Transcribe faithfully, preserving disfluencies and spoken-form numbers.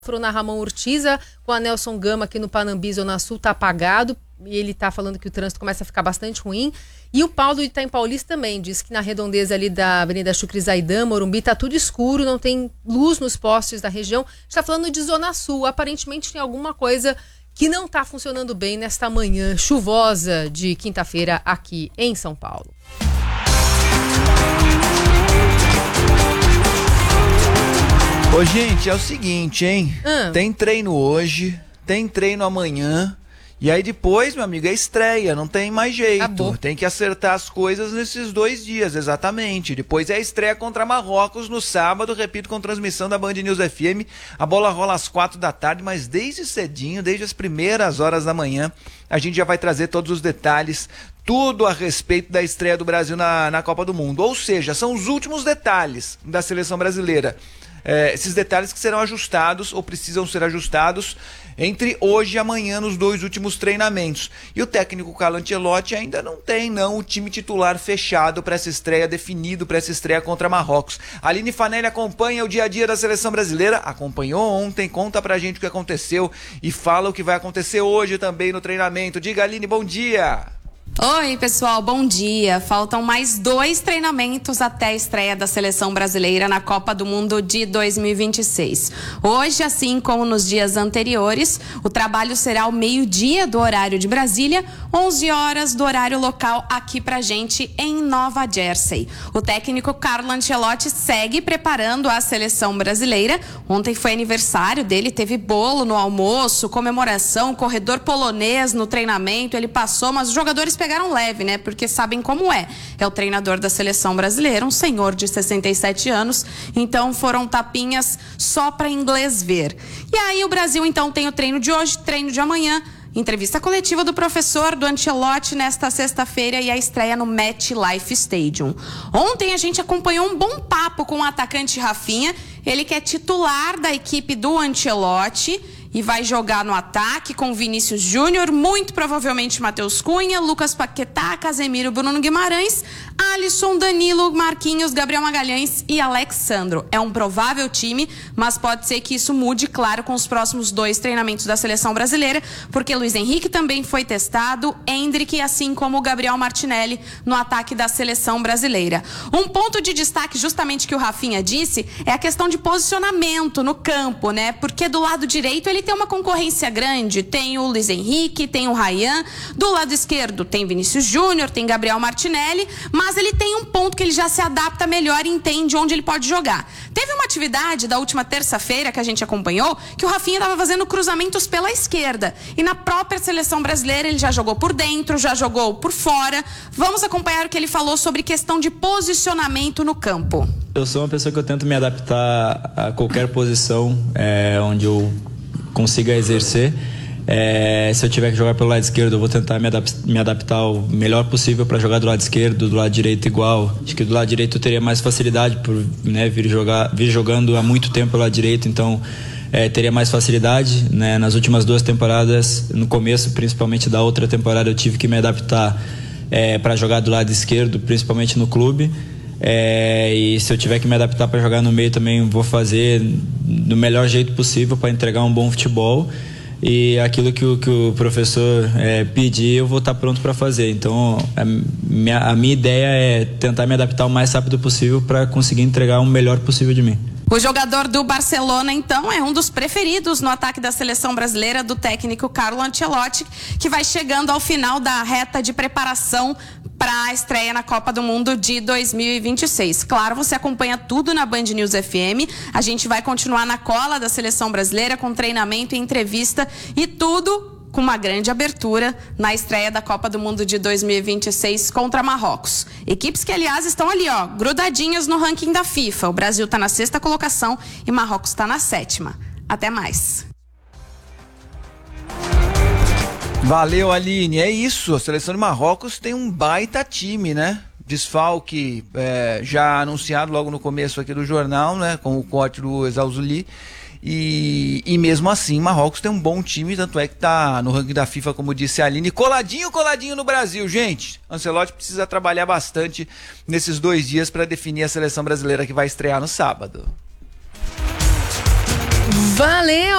na Ramon Urtiza com a Nelson Gama aqui no Panambi, Zona Sul, tá apagado. E ele tá falando que o trânsito começa a ficar bastante ruim. E o Paulo de Itaim Paulista também diz que na redondeza ali da Avenida Chucri Zaidan, Morumbi, tá tudo escuro, não tem luz nos postes da região. Está falando de Zona Sul. Aparentemente tem alguma coisa que não tá funcionando bem nesta manhã chuvosa de quinta-feira aqui em São Paulo. Ô, gente, é o seguinte, hein? Hum. Tem treino hoje, tem treino amanhã. E aí depois, meu amigo, é estreia, não tem mais jeito. Acabou. Tem que acertar as coisas nesses dois dias, exatamente. Depois é a estreia contra Marrocos no sábado, repito, com transmissão da Band News F M. A bola rola às quatro da tarde, mas desde cedinho, desde as primeiras horas da manhã, a gente já vai trazer todos os detalhes, tudo a respeito da estreia do Brasil na, na Copa do Mundo. Ou seja, são os últimos detalhes da seleção brasileira. É, esses detalhes que serão ajustados ou precisam ser ajustados entre hoje e amanhã nos dois últimos treinamentos. E o técnico Carlo Ancelotti ainda não tem não o time titular fechado para essa estreia, definido para essa estreia contra Marrocos. Aline Fanelli acompanha o dia a dia da seleção brasileira, acompanhou ontem, conta pra gente o que aconteceu e fala o que vai acontecer hoje também no treinamento. Diga, Aline, bom dia! Oi, pessoal, bom dia. Faltam mais dois treinamentos até a estreia da seleção brasileira na Copa do Mundo de dois mil e vinte e seis. Hoje, assim como nos dias anteriores, o trabalho será ao meio-dia do horário de Brasília, onze horas do horário local aqui pra gente em Nova Jersey. O técnico Carlo Ancelotti segue preparando a seleção brasileira. Ontem foi aniversário dele, teve bolo no almoço, comemoração, corredor polonês no treinamento, ele passou, mas os jogadores pegaram leve, né? Porque sabem como é. É o treinador da seleção brasileira, um senhor de sessenta e sete anos. Então foram tapinhas só para inglês ver. E aí o Brasil então tem o treino de hoje, treino de amanhã. Entrevista coletiva do professor do Ancelotti nesta sexta-feira e a estreia no MetLife Stadium. Ontem a gente acompanhou um bom papo com o atacante Rafinha. Ele que é titular da equipe do Ancelotti e vai jogar no ataque com Vinícius Júnior, muito provavelmente Matheus Cunha, Lucas Paquetá, Casemiro, Bruno Guimarães, Alisson, Danilo, Marquinhos, Gabriel Magalhães e Alexandro. É um provável time, mas pode ser que isso mude, claro, com os próximos dois treinamentos da seleção brasileira, porque Luiz Henrique também foi testado, Endrick, assim como o Gabriel Martinelli no ataque da seleção brasileira. Um ponto de destaque, justamente que o Rafinha disse, é a questão de posicionamento no campo, né? Porque do lado direito ele tem uma concorrência grande, tem o Luiz Henrique, tem o Ryan, do lado esquerdo tem Vinícius Júnior, tem Gabriel Martinelli, mas ele tem um ponto que ele já se adapta melhor e entende onde ele pode jogar. Teve uma atividade da última terça-feira que a gente acompanhou, que o Rafinha estava fazendo cruzamentos pela esquerda, e na própria seleção brasileira ele já jogou por dentro, já jogou por fora. Vamos acompanhar o que ele falou sobre questão de posicionamento no campo. Eu sou uma pessoa que eu tento me adaptar a qualquer posição é, onde eu consiga exercer. É, se eu tiver que jogar pelo lado esquerdo, eu vou tentar me, adap- me adaptar o melhor possível para jogar do lado esquerdo, do lado direito igual. Acho que do lado direito eu teria mais facilidade por, né, vir, jogar, vir jogando há muito tempo pelo lado direito, então é, teria mais facilidade, né? Nas últimas duas temporadas, no começo principalmente da outra temporada, eu tive que me adaptar é, para jogar do lado esquerdo, principalmente no clube. É, e se eu tiver que me adaptar para jogar no meio também vou fazer do melhor jeito possível para entregar um bom futebol, e aquilo que o, que o professor é, pedir eu vou estar pronto para fazer. Então a minha, a minha ideia é tentar me adaptar o mais rápido possível para conseguir entregar o melhor possível de mim. O jogador do Barcelona, então, é um dos preferidos no ataque da seleção brasileira do técnico Carlo Ancelotti, que vai chegando ao final da reta de preparação para a estreia na Copa do Mundo de dois mil e vinte e seis. Claro, você acompanha tudo na Band News F M. A gente vai continuar na cola da seleção brasileira com treinamento e entrevista e tudo com uma grande abertura na estreia da Copa do Mundo de dois mil e vinte e seis contra Marrocos. Equipes que, aliás, estão ali, ó, grudadinhas no ranking da FIFA. O Brasil está na sexta colocação e Marrocos está na sétima. Até mais. Valeu, Aline. É isso, a seleção de Marrocos tem um baita time, né? Desfalque é, já anunciado logo no começo aqui do jornal, né? Com o corte do Exausuli. E, e mesmo assim, Marrocos tem um bom time, tanto é que tá no ranking da FIFA, como disse a Aline, coladinho, coladinho no Brasil, gente. Ancelotti precisa trabalhar bastante nesses dois dias para definir a seleção brasileira que vai estrear no sábado. Valeu!